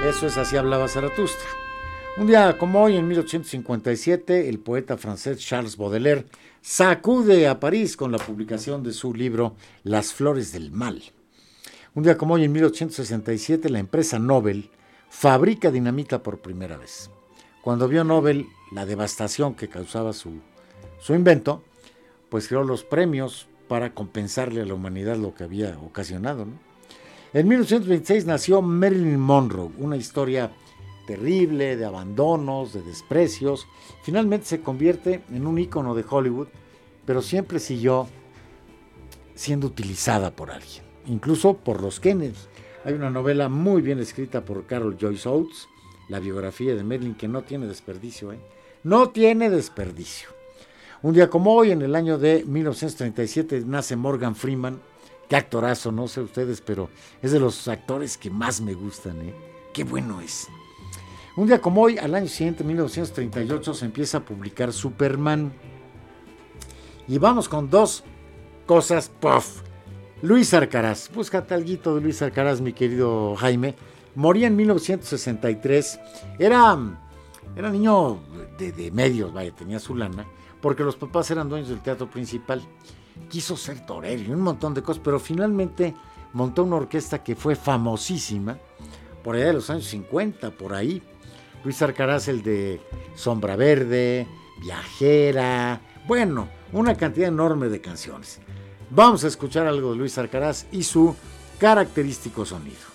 Eso es Así hablaba Zaratustra. Un día como hoy, en 1857, el poeta francés Charles Baudelaire sacude a París con la publicación de su libro Las flores del mal. Un día como hoy, en 1867, la empresa Nobel fabrica dinamita por primera vez. Cuando vio Nobel la devastación que causaba su invento, pues creó los premios para compensarle a la humanidad lo que había ocasionado, ¿no? En 1926 nació Marilyn Monroe, una historia terrible de abandonos, de desprecios. Finalmente se convierte en un ícono de Hollywood, pero siempre siguió siendo utilizada por alguien, incluso por los Kennedy. Hay una novela muy bien escrita por Carol Joyce Oates, la biografía de Marilyn, que no tiene desperdicio, no tiene desperdicio. Un día como hoy, en el año de 1937, nace Morgan Freeman. Qué actorazo, no sé ustedes, pero es de los actores que más me gustan, Qué bueno es. Un día como hoy, al año siguiente, 1938, se empieza a publicar Superman. Y vamos con dos cosas, ¡puff! Luis Arcaraz, búscate alguito de Luis Arcaraz, mi querido Jaime. Moría en 1963, era niño de medios, vaya, tenía su lana, porque los papás eran dueños del teatro principal. Quiso ser torero y un montón de cosas, pero finalmente montó una orquesta que fue famosísima por allá de los años 50, por ahí. Luis Arcaraz, el de Sombra Verde, Viajera, bueno, una cantidad enorme de canciones. Vamos a escuchar algo de Luis Arcaraz y su característico sonido.